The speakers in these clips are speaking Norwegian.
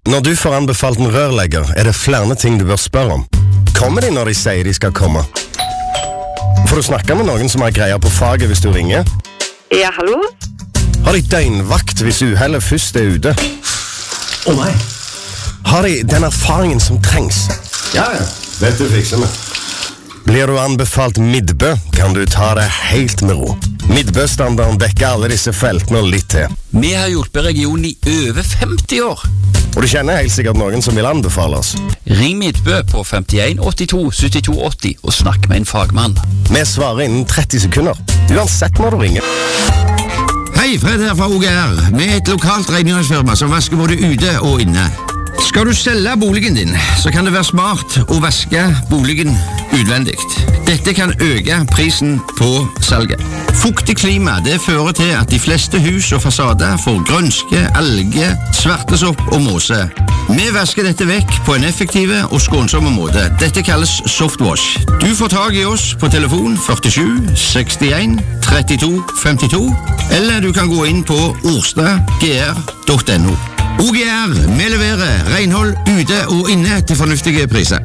Når du får anbefalt en rørlegger, det flere ting du bør spørre om. Kommer de når de sier de skal komme? Får du snakke med noen som har greier på faget hvis du ringer? Ja, hallo? Har de døgnvakt hvis uhellet først ute? Nei. Har de den erfaringen som trengs? Ja. Dette fikser vi. Blir du anbefalt midbø, kan du ta det helt med ro. Midbø-standarden dekker alle disse feltene og litt til. Vi har hjulpet regionen i over 50 år. Og du kjenner helt sikkert noen som vil anbefale oss. Ring Midtbø på 51 82 72 80 og snakk med en fagmann. Vi svarer innen 30 sekunder, uansett når du ringer. Hei, Fred her fra OGR. Vi et lokalt rengjøringsfirma som vasker både ute og inne. Skal du selge boligen din, så kan det være smart å vaske boligen utvendig. Dette kan øke prisen på salget. Fuktig klima det fører til at de fleste hus og fasader får grønske, alge, svartesopp og måse. Vi vasker dette vekk på en effektiv og skånsom måte. Dette kalles softwash. Du får tag i oss på telefon 47 61 32 52, eller du kan gå inn på orstadgr.no. OGR, vi leverer renhold ute og inne til fornuftige priser.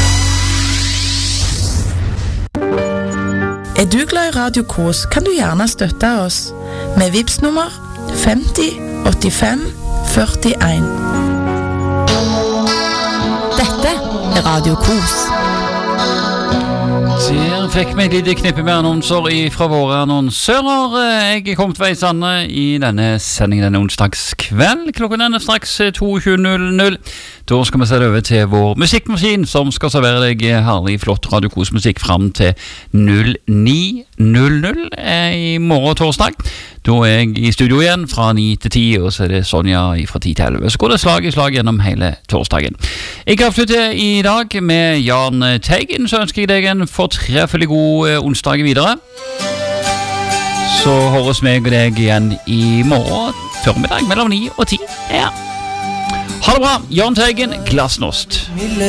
Du glad i Radio Kos, kan du gjerne støtte oss med Vipps-nummer 50 85 41. Dette Radio Kos. Der fikk vi et lite knippe med annonser fra våre annonsører. Jeg er kommet veisende i denne sendingen denne onsdagskveld. Klokken er straks 22.00. Da skal vi se over til vår musikkmaskin, som skal servere deg herlig, flott Radio Kos-musikk frem til 09.00 i morgen torsdag. Da er jeg i studio igjen fra 9 til 10, og så er det Sonja fra 10 til 11. Så går det slag i slag gjennom hele torsdagen. Jeg avslutter i dag med Jahn Teigen, så ønsker jeg deg en fortreffelig god onsdag videre. Så høres meg og deg igjen i morgen formiddag mellom 9 og 10. Ja. Ha det bra, Jahn Teigen, Glasnost.